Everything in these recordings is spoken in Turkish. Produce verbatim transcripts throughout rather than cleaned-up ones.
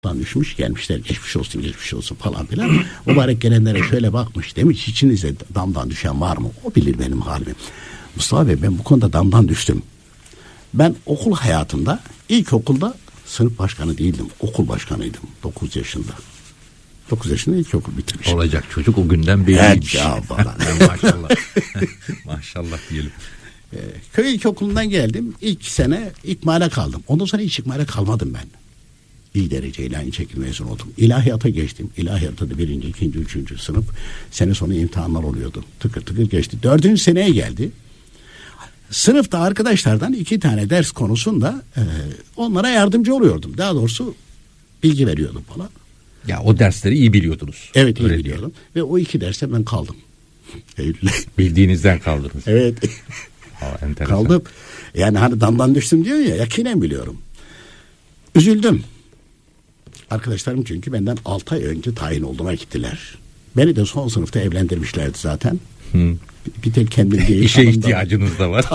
düşmüş gelmişler, geçmiş olsun geçmiş olsun falan filan. Mübarek gelenlere şöyle bakmış, demiş içinizde damdan düşen var mı? O bilir benim halimi. Mustafa Bey, ben bu konuda damdan düştüm. Ben okul hayatımda ilkokulda sınıf başkanı değildim. Okul başkanıydım dokuz yaşında. dokuz yaşında ilkokul bitirmişim. Olacak çocuk o günden beri. Evet ya falan. Maşallah. Maşallah diyelim. Ee, köy ilkokulundan geldim. İlk sene ikmale kaldım. Ondan sonra hiç ikmale kalmadım ben. İyi dereceyle aynı şekilde mezun oldum. İlahiyata geçtim. İlahiyatta da birinci, ikinci, üçüncü sınıf. Sene sonu imtihanlar oluyordu. Tıkır tıkır geçti. Dördüncü seneye geldi. Sınıfta arkadaşlardan iki tane ders konusunda e, onlara yardımcı oluyordum. Daha doğrusu bilgi veriyordum falan. Ya o dersleri iyi biliyordunuz. Evet, iyi öyle biliyordum. diyor. Ve o iki derste ben kaldım. Bildiğinizden kaldınız. Evet. Ha, enteresan. Kaldım. Yani hani damdan düştüm diyor ya, yakinen biliyorum. Üzüldüm. Arkadaşlarım çünkü benden altı ay önce tayin olduğuma gittiler. Beni de son sınıfta evlendirmişlerdi zaten. Hı. Bir tek kendim değil. İşe ihtiyacınız da var.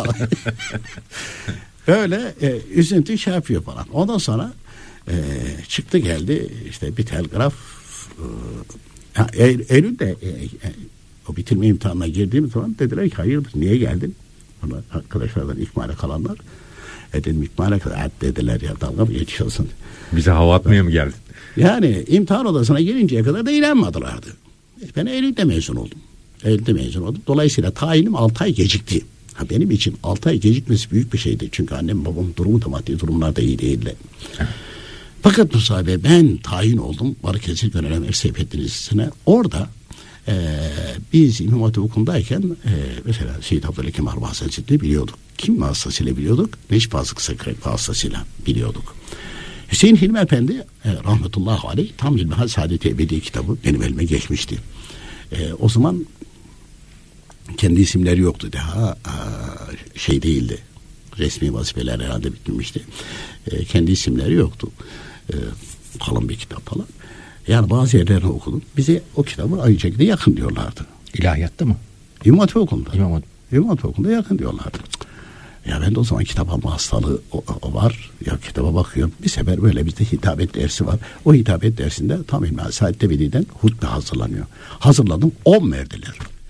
Böyle e, üzüntü şey yapıyor falan. Ondan sonra e, çıktı geldi işte bir telgraf. E, Eylül'de e, e, o bitirme imtihanına girdiğim zaman dediler ki hayırdır, niye geldin? Ona arkadaşlardan ikmale kalanlar. E dedim ikmale kadar dediler ya, dalga mı geçiyorsun? Bize hava atmaya mı geldin? Yani imtihan odasına gelinceye kadar da inanmadılardı. Ben Eylül'de mezun oldum. Eylül'de mezun oldum. Dolayısıyla tayinim altı ay gecikti. Ha, benim için altı ay gecikmesi büyük bir şeydi. Çünkü annem babam durumu da maddi durumlar da iyi değiller. Fakat Musa Bey, ben tayin oldum. Balıkesir Gönel Emel Seyfettin Lisesi'ne. Orada e, biz İmam Hatip Okulu'ndayken e, mesela Seyyid Abdülhakim Harbi Hassasiyetini biliyorduk. Kim vasıtasıyla biliyorduk? Necip Fazıl Kısakürek vasıtasıyla biliyorduk. Hüseyin Hilmi Efendi e, rahmetullahi aleyh tam İlmihal Saadet-i Ebedi kitabı benim elime geçmişti. E, o zaman kendi isimleri yoktu, daha e, şey değildi. Resmi vazifeler herhalde bitmişti. E, kendi isimleri yoktu. E, kalın bir kitap falan. Yani bazı yerlerini okudum. Bize o kitabı aynı şekilde yakın diyorlardı. İlahiyatta mı? İmam Hatip Okulu'nda. İmam Hatip. İmam Hatip Okulu'nda yakın diyorlardı. Ya ben de o zaman kitap alma hastalığı o, o var. Ya kitaba bakıyorum. Bir sefer böyle bizde hitabet dersi var. O hitabet dersinde tam İlmihal Saadet Ebedi'den hutbe hazırlanıyor. Hazırladım. on verdiler.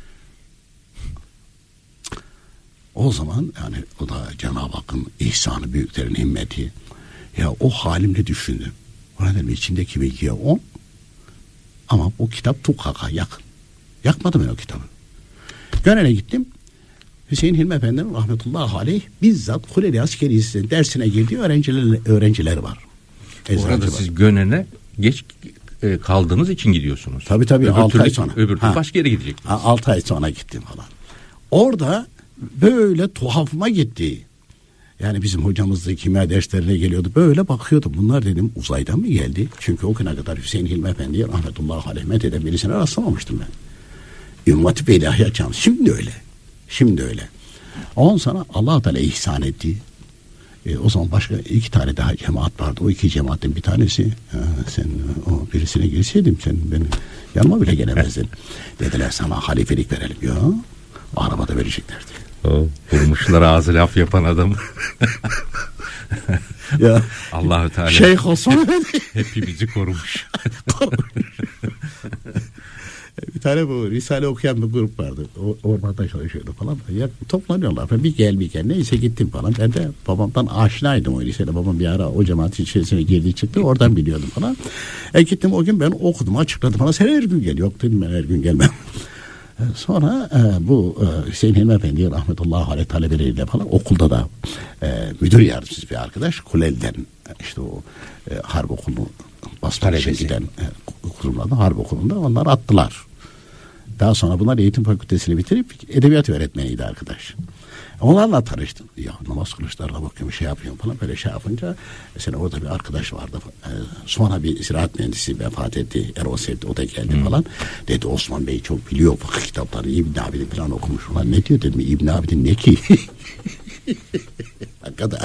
O zaman yani o da Cenab-ı Hakk'ın ihsanı, büyüklerin himmeti. Ya o halimle düşündüm. Ona dedim içindeki bilgiye on. Ama o kitap tukaka yakın. Yakmadım ben o kitabı. Gönel'e gittim. Hüseyin Hilmi Efendi'nin rahmetullahi aleyh bizzat Kuleli Askeri Lisesi'nin dersine girdiği öğrenciler, öğrenciler var. Orada siz Gönel'e geç e, kaldığınız için gidiyorsunuz. Tabii tabii. altı ay sonra. Öbür türlü başka yere gidecektiniz. altı ay sonra gittim falan. Orada böyle tuhafıma gitti. Yani bizim hocamız da kimya derslerine geliyordu. Böyle bakıyordu. Bunlar dedim uzaydan mı geldi? Çünkü o güne kadar Hüseyin Hilmi Efendi'ye rahmetullahi aleyh metheden birisine rastlamamıştım ben. İmam Hatip İlahiyat Camisi. Şimdi öyle. Şimdi öyle. Ondan sonra Allah Teala ihsan etti. E, o zaman başka iki tane daha cemaat vardı. O iki cemaatin bir tanesi sen o birisine girseydin sen benim yanıma bile gelemezdin. Dediler sana halifelik verelim. Ya arabada vereceklerdi. O vurmuşlar ağzı laf yapan adam. Ya Allah-u Teala Şeyh Osman hepimizi korumuş. Bir tane bu Risale okuyan bir grup vardı. O, ormanda çalışıyordu falan. Ya, toplanıyorlar. Ben bir gel bir gel. Neyse gittim falan. Ben de babamdan aşinaydım o lisede. Babam bir ara o cemaatin içerisine girdi çıktı. Oradan biliyordum falan. E gittim o gün ben okudum açıkladım falan. Sen her gün gel. Yok dedim ben her gün gelmem. Sonra e, bu e, Hüseyin Hilmi Efendi rahmetullahi aleyh talebeleriyle falan okulda da e, müdür yardımcısı bir arkadaş Kuleli'den işte o e, harp okulu basmak için giden e, kurumlarda harp okulunda onlar attılar. Daha sonra bunlar eğitim fakültesini bitirip edebiyat öğretmeniydi arkadaş. Onlarla tanıştım. Ya namaz kılıçlarına bakıyorum şey yapıyorum falan böyle şey yapınca mesela orada bir arkadaş vardı. Ee, sonra bir ziraat mühendisi vefat etti. Erol Sevdi o da geldi hmm. falan. Dedi Osman Bey çok biliyor fıkıh kitapları. İbn Abidin falan okumuş falan. Ne diyor dedim İbn Abidin ne ki? kadar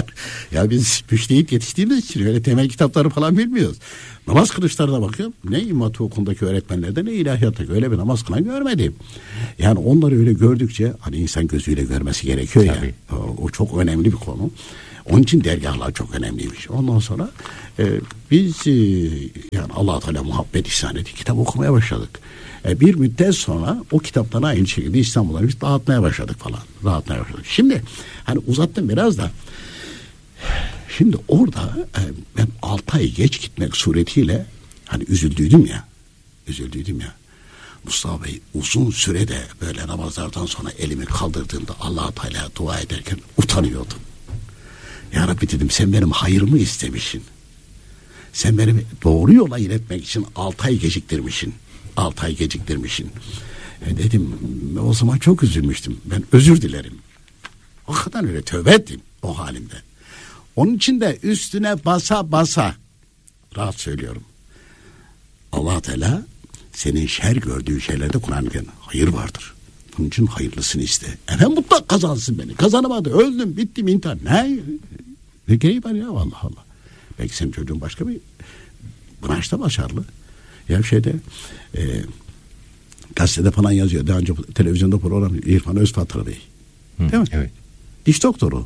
Ya biz müştehit yetiştiğimiz için öyle temel kitapları falan bilmiyoruz. Namaz kılışlarına bakıyorum. Ne İmam Hatip Okulu'ndaki öğretmenlerde ne ilahiyattaki öyle bir namaz kılan görmedim. Yani onları öyle gördükçe hani insan gözüyle görmesi gerekiyor ya. O, o çok önemli bir konu. Onun için dergahlar çok önemliymiş. Ondan sonra e, biz e, yani Allah Teala muhabbet ihsan etti. Kitap okumaya başladık. E, bir müddet sonra o kitapları aynı şekilde İstanbul'a biz dağıtmaya başladık falan. Dağıtmaya başladık. Şimdi hani uzattım biraz da. Şimdi orada e, ben altı ay geç gitmek suretiyle hani üzüldüydüm ya. Üzüldüydüm ya. Mustafa Bey uzun sürede böyle namazlardan sonra elimi kaldırdığımda Allah Teala dua ederken utanıyordum. Ya Rabbi dedim, sen benim hayırımı istemişsin. Sen beni doğru yola iletmek için altı ay geciktirmişsin. Altı ay geciktirmişsin. E dedim, o zaman çok üzülmüştüm. Ben özür dilerim. O kadar öyle tövbe ettim o halimde. Onun için de üstüne basa basa rahat söylüyorum. Allah Teala senin şer gördüğün şeylerde Kur'an-ı Kerim hayır vardır. Bunun için hayırlısını iste. Efendim mutlak kazansın beni. Kazanamadı. Öldüm. Bittim. İntihar. Ne? Ne gereği var ya? Allah Allah. Belki senin çocuğun başka bir branşta başarılı. Ya şeyde e, gazetede falan yazıyor. Daha önce televizyonda program İrfan Özfatır Bey. Hı, değil mi? Evet. Diş doktoru.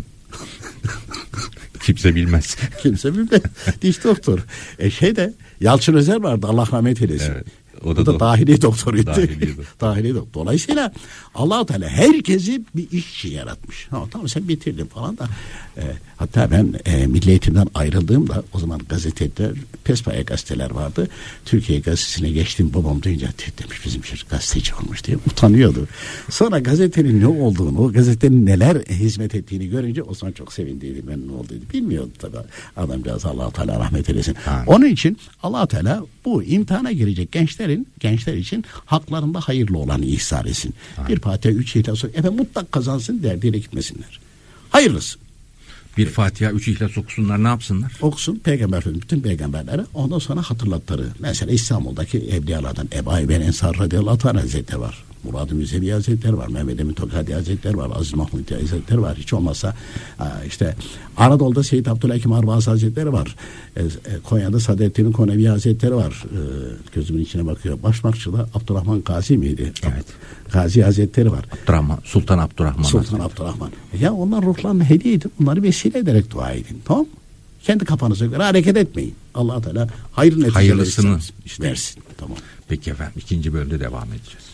Kimse bilmez. Kimse bilmez. Diş doktor. E şeyde Yalçın Özer vardı. Allah rahmet eylesin. Evet. O da, o da dahili doktoruydu. Dahili, dahili doktor. Dolayısıyla Allah Teala herkesi bir işçi yaratmış. Ha, tamam sen bitirdin falan da. E, hatta ben e, Milli Eğitim'den ayrıldığımda o zaman gazeteler, pespaya gazeteler vardı. Türkiye Gazetesi'ne geçtim, babam duyunca demiş bizim çocuk gazeteci olmuş diye utanıyordu. Sonra gazetenin ne olduğunu, o gazetenin neler hizmet ettiğini görünce o zaman çok sevindiydi, memnun olduydu. Bilmiyordu tabii. Adam biraz Allah Teala rahmet eylesin. Ha. Onun için Allah Teala bu imtihana girecek gençlerin gençler için haklarında hayırlı olanı ihsar etsin. Ha. Bir Fatiha, üç İhlas, efendim mutlak kazansın, derdiyle gitmesinler. Hayırlısı. Bir Fatiha, üç İhlas okusunlar, ne yapsınlar? Okusun peygamber, bütün peygamberlere, ondan sonra hatırlatları. Mesela İstanbul'daki evliyalardan Ebu Eyyub el-Ensari radıyallahu anh hazretleri var. Murad-ı Müzevi hazretleri var. Mehmet Emin Tokadi hazretleri var. Aziz Mahmud hazretleri var. Hiç olmazsa işte Anadolu'da Seyyid Abdülhakim Arvaz hazretleri var. Konya'da Sadettin Konevi hazretleri var. Gözümün içine bakıyor. Başmakçı'da Abdurrahman Gazi miydi? Evet. Gazi hazretleri var. Abdurrahman, Sultan Abdurrahman. Sultan Abdurrahman. Ya onlar ruhlarını hediye edin. Onları vesile ederek dua edin. Tamam? Kendi kafanıza göre hareket etmeyin. Allah Teala hayırlı neticeler hayırlısını işte versin. Tamam. Peki efendim, ikinci bölümde devam edeceğiz.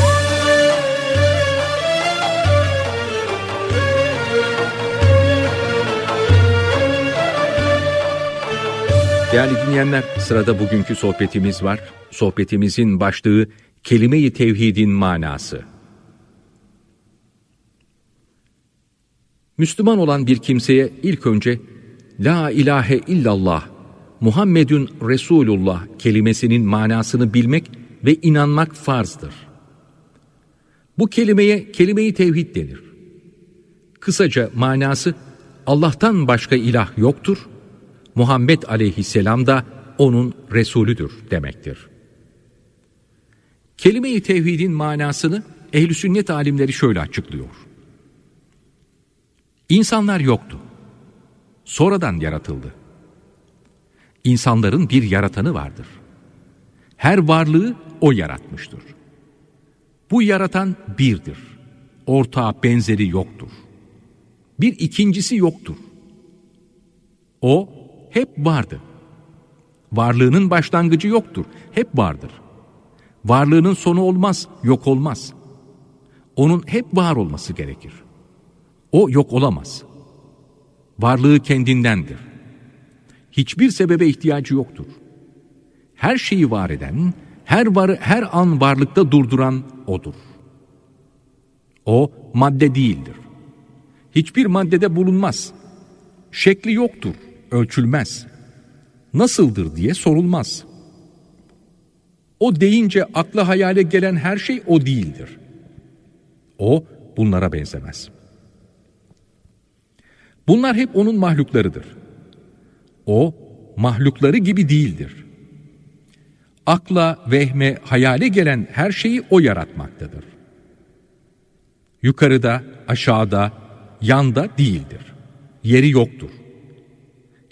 Değerli dinleyenler, sırada bugünkü sohbetimiz var. Sohbetimizin başlığı kelime-i tevhidin manası. Müslüman olan bir kimseye ilk önce La ilahe illallah, Muhammedun Resulullah kelimesinin manasını bilmek ve inanmak farzdır. Bu kelimeye kelime-i tevhid denir. Kısaca manası Allah'tan başka ilah yoktur, Muhammed aleyhisselam da onun Resulüdür demektir. Kelime-i tevhidin manasını ehl-i sünnet alimleri şöyle açıklıyor. İnsanlar yoktu. Sonradan yaratıldı. İnsanların bir yaratanı vardır. Her varlığı o yaratmıştır. Bu yaratan birdir. Ortağı benzeri yoktur. Bir ikincisi yoktur. O hep vardı. Varlığının başlangıcı yoktur. Hep vardır. Varlığının sonu olmaz, yok olmaz. Onun hep var olması gerekir. O yok olamaz. Varlığı kendindendir. Hiçbir sebebe ihtiyacı yoktur. Her şeyi var eden, her varı her an varlıkta durduran O'dur. O madde değildir. Hiçbir maddede bulunmaz. Şekli yoktur, ölçülmez. Nasıldır diye sorulmaz. O deyince akla hayale gelen her şey o değildir. O bunlara benzemez. Bunlar hep onun mahluklarıdır. O mahlukları gibi değildir. Akla, vehme, hayale gelen her şeyi o yaratmaktadır. Yukarıda, aşağıda, yanda değildir. Yeri yoktur.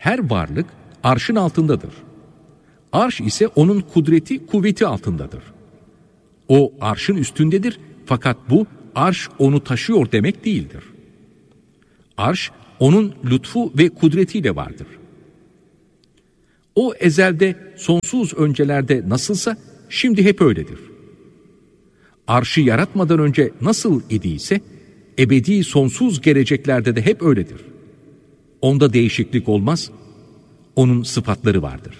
Her varlık arşın altındadır. Arş ise onun kudreti, kuvveti altındadır. O arşın üstündedir fakat bu arş onu taşıyor demek değildir. Arş onun lütfu ve kudretiyle vardır. O ezelde, sonsuz öncelerde nasılsa şimdi hep öyledir. Arşı yaratmadan önce nasıl idiyse ebedi sonsuz geleceklerde de hep öyledir. Onda değişiklik olmaz, onun sıfatları vardır.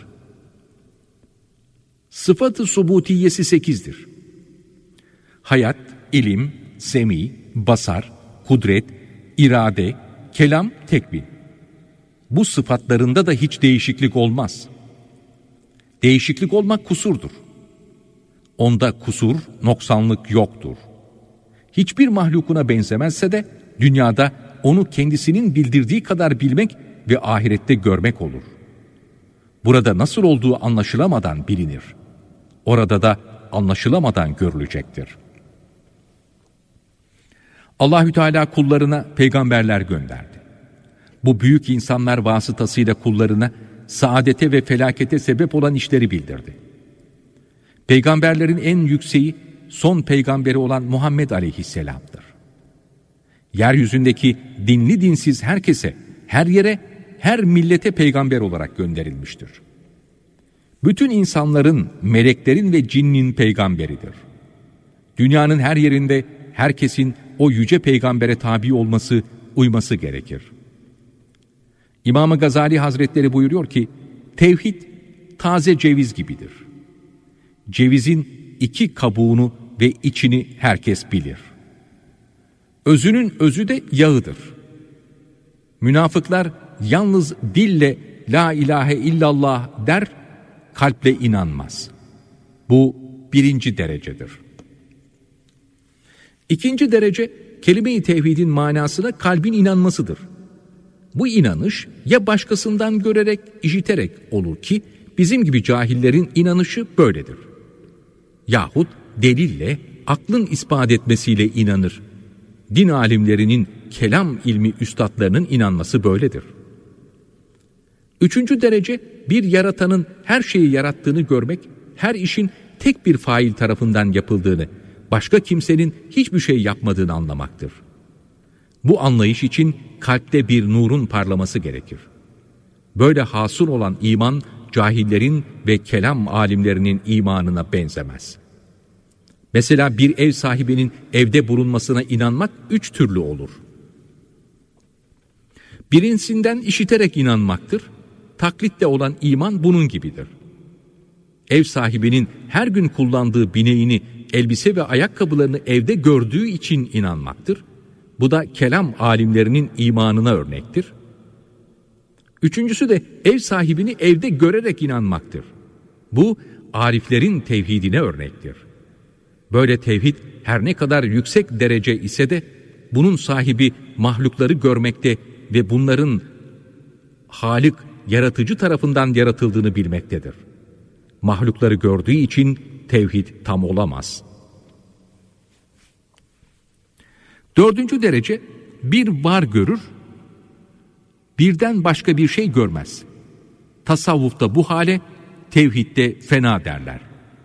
Sıfat-ı subutiyesi sekizdir. Hayat, ilim, semi, basar, kudret, irade, kelam, tekvin. Bu sıfatlarında da hiç değişiklik olmaz. Değişiklik olmak kusurdur. Onda kusur, noksanlık yoktur. Hiçbir mahlukuna benzemezse de dünyada onu kendisinin bildirdiği kadar bilmek ve ahirette görmek olur. Burada nasıl olduğu anlaşılamadan bilinir. Orada da anlaşılamadan görülecektir. Allahü Teala kullarına peygamberler gönderdi. Bu büyük insanlar vasıtasıyla kullarına saadete ve felakete sebep olan işleri bildirdi. Peygamberlerin en yükseği son peygamberi olan Muhammed Aleyhisselam'dır. Yeryüzündeki dinli dinsiz herkese, her yere, her millete peygamber olarak gönderilmiştir. Bütün insanların, meleklerin ve cinnin peygamberidir. Dünyanın her yerinde herkesin o yüce peygambere tabi olması, uyması gerekir. İmam-ı Gazali Hazretleri buyuruyor ki, tevhid taze ceviz gibidir. Cevizin iki kabuğunu ve içini herkes bilir. Özünün özü de yağıdır. Münafıklar yalnız dille la ilahe illallah der, kalple inanmaz. Bu birinci derecedir. İkinci derece, kelime-i tevhidin manasına kalbin inanmasıdır. Bu inanış ya başkasından görerek, işiterek olur ki, bizim gibi cahillerin inanışı böyledir. Yahut delille, aklın ispat etmesiyle inanır. Din alimlerinin, kelam ilmi üstadlarının inanması böyledir. Üçüncü derece, bir yaratanın her şeyi yarattığını görmek, her işin tek bir fail tarafından yapıldığını, başka kimsenin hiçbir şey yapmadığını anlamaktır. Bu anlayış için kalpte bir nurun parlaması gerekir. Böyle hasıl olan iman, cahillerin ve kelam alimlerinin imanına benzemez. Mesela bir ev sahibinin evde bulunmasına inanmak üç türlü olur. Birincisinden işiterek inanmaktır. Taklitle olan iman bunun gibidir. Ev sahibinin her gün kullandığı bineğini, elbise ve ayakkabılarını evde gördüğü için inanmaktır. Bu da kelam alimlerinin imanına örnektir. Üçüncüsü de ev sahibini evde görerek inanmaktır. Bu ariflerin tevhidine örnektir. Böyle tevhid her ne kadar yüksek derece ise de bunun sahibi mahlukları görmekte ve bunların Halik, yaratıcı tarafından yaratıldığını bilmektedir. Mahlukları gördüğü için tevhid tam olamaz. Dördüncü derece, bir var görür, birden başka bir şey görmez. Tasavvufta bu hale, tevhidde fena derler.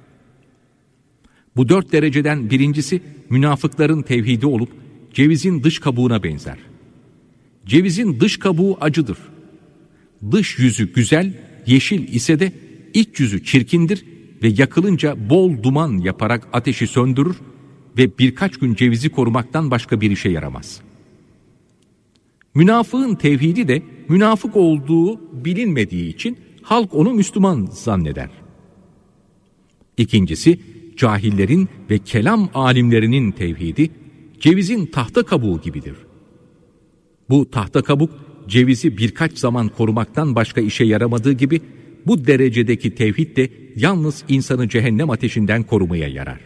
Bu dört dereceden birincisi, münafıkların tevhidi olup, cevizin dış kabuğuna benzer. Cevizin dış kabuğu acıdır. Dış yüzü güzel, yeşil ise de iç yüzü çirkindir ve yakılınca bol duman yaparak ateşi söndürür ve birkaç gün cevizi korumaktan başka bir işe yaramaz. Münafığın tevhidi de münafık olduğu bilinmediği için halk onu Müslüman zanneder. İkincisi, cahillerin ve kelam alimlerinin tevhidi cevizin tahta kabuğu gibidir. Bu tahta kabuk cevizi birkaç zaman korumaktan başka işe yaramadığı gibi bu derecedeki tevhid de yalnız insanı cehennem ateşinden korumaya yarar.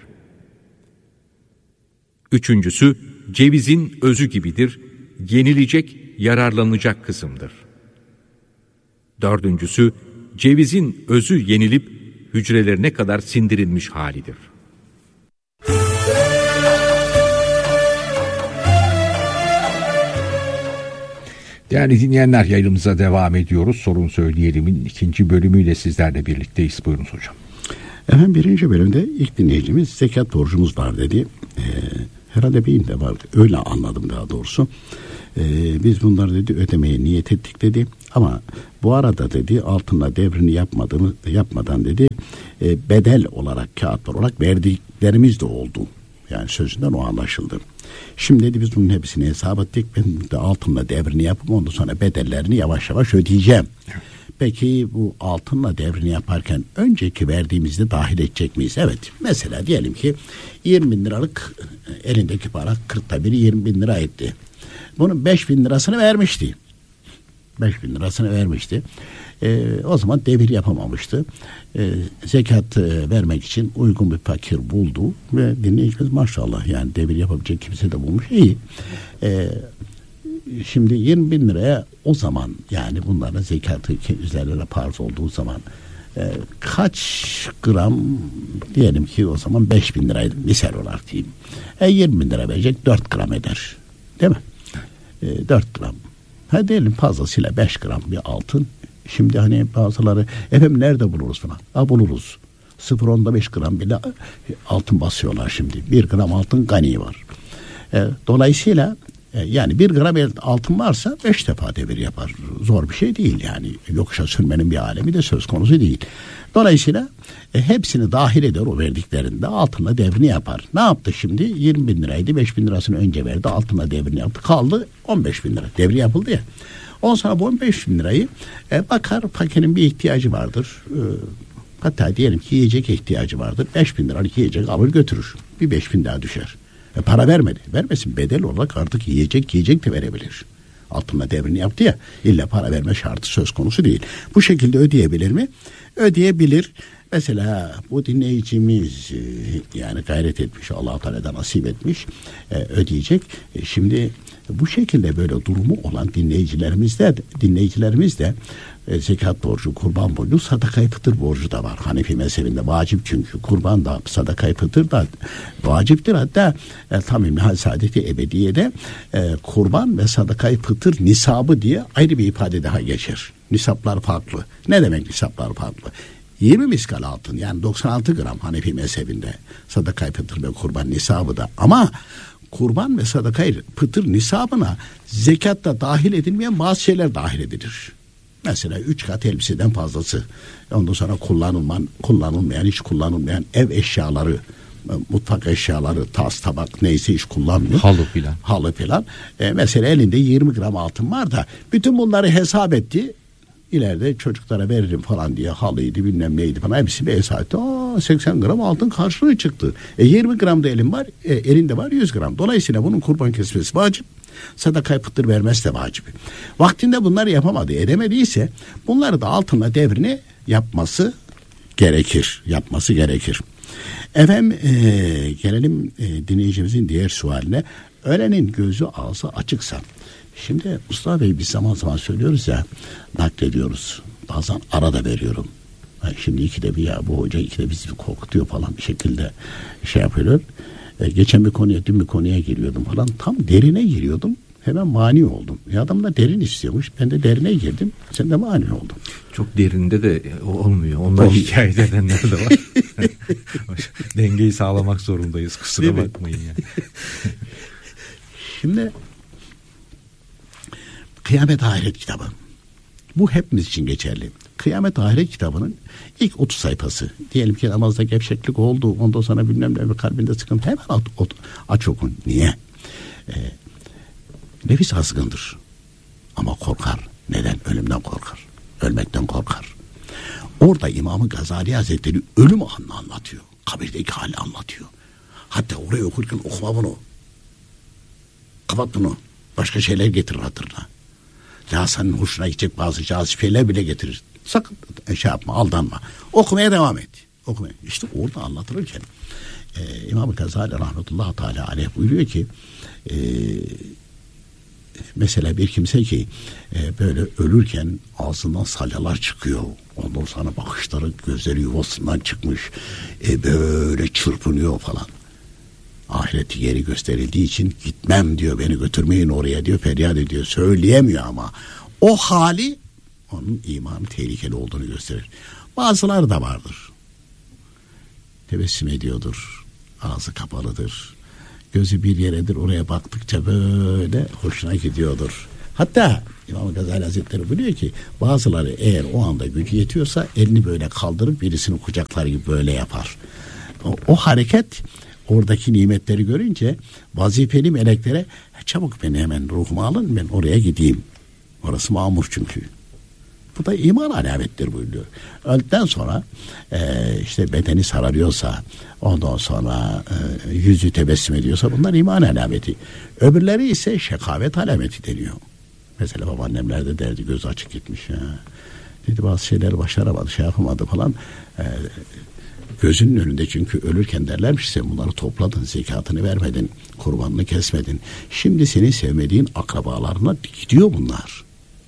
Üçüncüsü, cevizin özü gibidir, yenilecek, yararlanacak kısımdır. Dördüncüsü, cevizin özü yenilip hücrelerine kadar sindirilmiş halidir. Değerli dinleyenler, yayınımıza devam ediyoruz. Sorun Söyleyelim'in ikinci bölümüyle sizlerle birlikteyiz. Buyurunuz hocam. Efendim, birinci bölümde ilk dinleyicimiz zekat borcumuz var dedi. Ee, herhalde beyin de vardı. Öyle anladım daha doğrusu. Ee, biz bunları dedi ödemeye niyet ettik dedi. Ama bu arada dedi altınla devrini yapmadığını, yapmadan dedi e, bedel olarak, kağıtlar olarak verdiklerimiz de oldu. Yani sözünden o anlaşıldı. Şimdi dedi biz bunun hepsini hesap ettik. Ben de altınla devrini yapıp ondan sonra bedellerini yavaş yavaş ödeyeceğim. Peki bu altınla devrini yaparken önceki verdiğimizi dahil edecek miyiz? Evet. Mesela diyelim ki yirmi bin liralık elindeki para kırkta biri yirmi bin lira etti. Bunun beş bin lirasını vermişti. beş bin lirasını vermişti. Ee, o zaman devir yapamamıştı. Ee, zekat e, vermek için uygun bir fakir buldu ve dinleyicimiz maşallah yani devir yapabilecek kimse de bulmuş. İyi. Ee, şimdi yirmi bin liraya o zaman yani bunların zekatı üzerlerine farz olduğu zaman e, kaç gram diyelim ki o zaman beş bin liraydı misal olarak diyeyim. E, yirmi bin lira verecek dört gram eder. Değil mi? E, dört gram. Ha diyelim fazlasıyla beş gram bir altın. Şimdi hani bazıları efendim nerede buluruz falan? Ha buluruz. sıfır virgül onda beş gram bile altın basıyorlar şimdi. bir gram altın gani var. E, dolayısıyla e, yani bir gram altın varsa beş defa devir yapar. Zor bir şey değil yani. Yokuşa sürmenin bir alemi de söz konusu değil. Dolayısıyla e, hepsini dahil eder o verdiklerinde altınla devrini yapar. Ne yaptı şimdi? yirmi bin liraydı. beş bin lirasını önce verdi. Altınla devrini yaptı. Kaldı on beş bin lira. Devri yapıldı ya. Ondan sonra bu on beş bin lirayı e, bakar fakirin bir ihtiyacı vardır. E, hatta diyelim ki yiyecek ihtiyacı vardır. beş bin liralık yiyecek alır götürür. Bir beş bin daha düşer. E, para vermedi. Vermesin, bedel olarak artık yiyecek yiyecek de verebilir. Altınla devrini yaptı ya, illa para verme şartı söz konusu değil. Bu şekilde ödeyebilir mi? Ödeyebilir. Mesela bu dinleyicimiz yani gayret etmiş, Allah-u Teala'dan nasip etmiş, ödeyecek. Şimdi bu şekilde böyle durumu olan dinleyicilerimiz de dinleyicilerimiz de zekat borcu, kurban borcu, sadaka-i fıtır borcu da var. Hanefi mezhebinde vacip çünkü kurban da sadaka-i fıtır da vaciptir. Hatta e, tam İmhal Saadet-i Ebediye'de e, kurban ve sadaka-i fıtır nisabı diye ayrı bir ifade daha geçer. Nisaplar farklı. Ne demek nisaplar farklı? yirmi miskal altın yani doksan altı gram Hanefi mezhebinde sadaka-i fıtır ve kurban nisabı da, ama kurban ve sadaka-i fıtır nisabına zekatta dahil edilmeyen bazı şeyler dahil edilir. Mesela üç kat elbiseden fazlası. Ondan sonra kullanılmayan, kullanılmayan, hiç kullanılmayan ev eşyaları, mutfak eşyaları, tas, tabak neyse hiç kullanmıyor. Halı filan. Halı filan. E, mesela elinde yirmi gram altın var da bütün bunları hesap etti. İleride çocuklara veririm falan diye halıydı bilmem neydi falan hepsi bir hesap etti. Aa, seksen gram altın karşılığı çıktı. E, yirmi gram da elin var, e, elinde var yüz gram. Dolayısıyla bunun kurban kesmesi vacip. Sadaka-i fıtır vermesi de vacip. Vaktinde bunları yapamadı, edemediyse bunları da altınla devrini yapması gerekir. Yapması gerekir. Efendim e, gelelim e, dinleyicimizin diğer sualine. Ölenin gözü ağzı açıksa. Şimdi Mustafa Bey biz zaman zaman söylüyoruz ya, naklediyoruz. Bazen arada veriyorum. Yani şimdi ikide bir ya bu hoca ikide bizi korkutuyor falan bir şekilde şey yapıyorlar. E, geçen bir konuya, dün bir konuya giriyordum falan. Tam derine giriyordum. Hemen mani oldum. E, adam da derin istiyormuş. Ben de derine girdim. Sen de mani oldun. Çok derinde de olmuyor. Onlar hikaye edenler de var. Dengeyi sağlamak zorundayız. Kusura bakmayın yani. Şimdi Kıyamet Ahiret kitabı. Bu hepimiz için geçerli. Kıyamet Ahiret kitabının ilk otuz sayfası. Diyelim ki namazda gevşeklik oldu. Ondan sonra bilmem ne kalbinde sıkıntı. Hemen at, at, aç okun. Niye? Ee, nefis azgındır. Ama korkar. Neden? Ölümden korkar. Ölmekten korkar. Orada İmam-ı Gazali Hazretleri ölüm anını anlatıyor. Kabirdeki hali anlatıyor. Hatta orayı okurken okuma bunu. Kapat bunu. Başka şeyler getirir hatırına. Lasanın hoşuna gidecek bazı cazip şeyler bile getirir. Sakın şey yapma, aldanma. Okumaya devam et. Okumaya. İşte orada anlatılırken e, İmam-ı Gazali rahmetullahi teala aleyh buyuruyor ki e, mesela bir kimse ki e, böyle ölürken ağzından salyalar çıkıyor. Ondan sonra bakışları, gözleri yuvasından çıkmış. E, böyle çırpınıyor falan. ahireti yeri gösterildiği için gitmem diyor, beni götürmeyin oraya diyor, feryat ediyor, söyleyemiyor ama o hali onun imanı tehlikeli olduğunu gösterir. Bazıları da vardır, tebessüm ediyordur, ağzı kapalıdır, gözü bir yeredir, oraya baktıkça böyle hoşuna gidiyordur. Hatta İmam Gazali Hazretleri buyuruyor ki bazıları eğer o anda gücü yetiyorsa elini böyle kaldırıp birisini kucaklar gibi böyle yapar. O, o hareket oradaki nimetleri görünce vazifeli meleklere çabuk beni hemen ruhuma alın, ben oraya gideyim. Orası mamur çünkü. Bu da iman alamettir buyuruyor. Öldükten sonra e, işte bedeni sararıyorsa, ondan sonra e, yüzü tebessüm ediyorsa bunlar iman alameti. Öbürleri ise şekavet alameti deniyor. Mesela babaannemler de derdi, gözü açık gitmiş. Ya. Dedi bazı şeyler başaramadı, şey yapamadı falan. E, gözünün önünde çünkü ölürken derlermiş, sen bunları topladın, zekatını vermedin, kurbanını kesmedin. Şimdi senin sevmediğin akrabalarına gidiyor bunlar.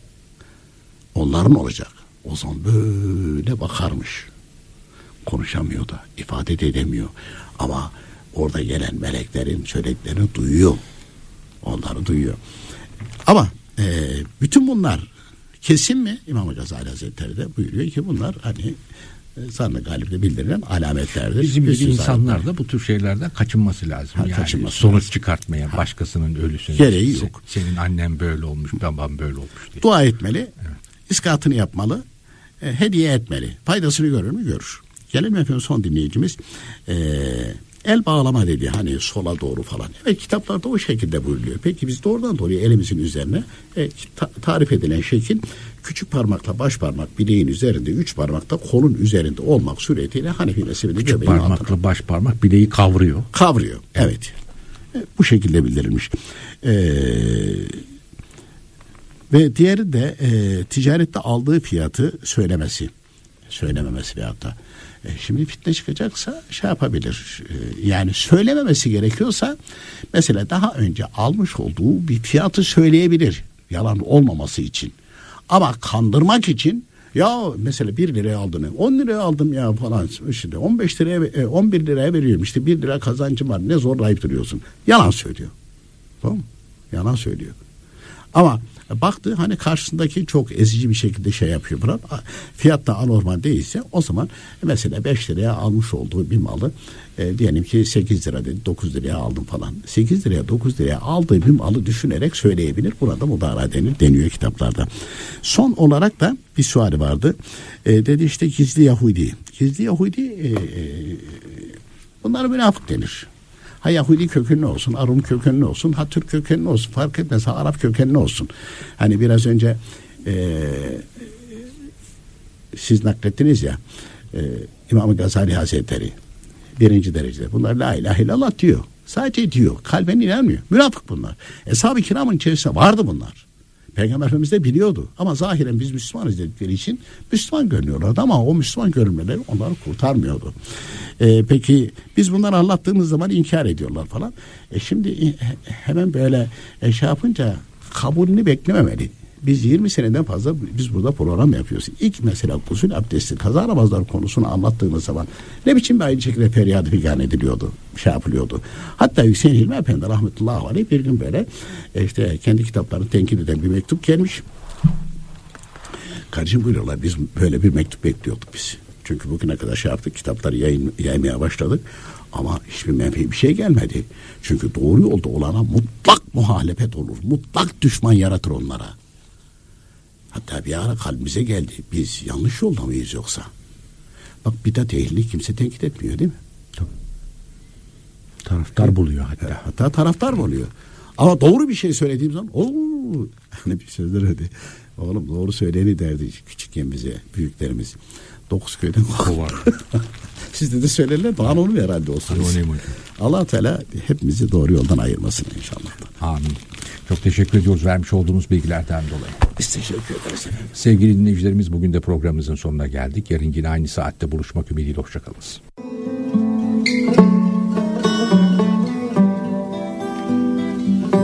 Onların olacak. O zaman böyle bakarmış. Konuşamıyor da, ifade de edemiyor. Ama orada gelen meleklerin söylediklerini duyuyor. Onları duyuyor. Ama e, bütün bunlar kesin mi? İmam Gazali Hazretleri de buyuruyor ki bunlar hani zannı galipte bildirilen alametlerdir. Bizim gibi insanlar da bu tür şeylerden kaçınması lazım. Ha, yani kaçınması sonuç lazım. Çıkartmaya, ha. Başkasının ölüsünü. Gereği yok. Senin annen böyle olmuş, babam böyle olmuş diye. Dua etmeli. Evet. İskatını yapmalı. E, hediye etmeli. Faydasını görür mü? Görür. Gelelim efendim son dinleyicimiz. E, el bağlama dedi. Hani sola doğru falan. Evet, kitaplarda o şekilde buyuruluyor. Peki biz doğrudan doğruya elimizin üzerine e, ta- tarif edilen şekil küçük parmakla baş parmak bileğin üzerinde, üç parmakta kolun üzerinde olmak suretiyle Hanefi mezhebinde küçük parmakla altına. Baş parmak bileği kavruyor. Kavruyor. Evet. E, bu şekilde bildirilmiş. Eee Ve diğeri de e, ticarette aldığı fiyatı söylemesi, söylememesi veyahut da e, şimdi fitne çıkacaksa şey yapabilir. E, yani söylememesi gerekiyorsa mesela daha önce almış olduğu bir fiyatı söyleyebilir, yalan olmaması için. Ama kandırmak için ya mesela bir liraya aldığını on liraya aldım ya falan, işte on beş liraya on bir liraya veriyorum, işte bir lira kazancım var, ne zorlayıp duruyorsun. Yalan söylüyor. Tamam mı? Yalan söylüyor. Ama baktı hani karşısındaki çok ezici bir şekilde şey yapıyor falan. Fiyat da anormal değilse o zaman mesela beş liraya almış olduğu bir malı e, diyelim ki sekiz lira dedi, dokuz liraya aldım falan. sekiz liraya dokuz liraya aldığı bir malı düşünerek söyleyebilir. Buna da mudara denir, deniyor kitaplarda. Son olarak da bir suali vardı. E, dedi işte gizli Yahudi. Gizli Yahudi e, e, bunlara münafık denir. Ha Yahudi kökenli olsun, Arum kökenli olsun, ha Türk kökenli olsun, fark etmez, ha Arap kökenli olsun. Hani biraz önce e, siz naklettiniz ya, e, İmam Gazali Hazretleri birinci derecede bunlar la ilahe illallah diyor. Sadece diyor, kalben inanmıyor. Münafık bunlar. Eshab-ı kiramın içerisinde vardı bunlar. Peygamber Efendimiz de biliyordu. Ama zahiren biz Müslümanız dedikleri için Müslüman görünüyorlardı ama o Müslüman görünmeleri onları kurtarmıyordu. Ee, peki biz bunları anlattığımız zaman inkar ediyorlar falan. E şimdi hemen böyle e, şey yapınca kabulünü beklememeli. Biz yirmi seneden fazla biz burada program yapıyoruz. İlk mesela gusül abdesti, kaza namazları konusunu anlattığımız zaman ne biçim bir aynı şekilde feryadı figan ediliyordu, şey yapılıyordu. Hatta Hüseyin Hilmi Efendi rahmetullahi aleyh bir gün böyle işte kendi kitaplarını tenkit eden bir mektup gelmiş. Kardeşim buyuruyorlar, biz böyle bir mektup bekliyorduk biz. Çünkü bugüne kadar şey yaptık, kitapları yayın, yaymaya başladık. Ama hiçbir menfi bir şey gelmedi. Çünkü doğru yolda olana mutlak muhalefet olur. Mutlak düşman yaratır onlara. Hatta bir ara kalbimize geldi. Biz yanlış yolda mıyız yoksa? Bak bidat ehlini kimse tenkit etmiyor değil mi? Tabii. Taraftar buluyor hatta. Hatta taraftar buluyor. Ama doğru bir şey söylediğim zaman ooo hani bir sözler öyle. Oğlum doğru söyleyeni derdi küçükken bize büyüklerimiz. Dokuz köyden kovar. Sizde de söylerler, daha olur herhalde olsun. Allah Teala hepimizi doğru yoldan ayırmasın inşallah. Amin. Çok teşekkür ediyoruz vermiş olduğunuz bilgilerden dolayı. Biz teşekkür ederiz efendim. Sevgili dinleyicilerimiz, bugün de programımızın sonuna geldik. Yarın yine aynı saatte buluşmak ümidiyle, hoşçakalınız.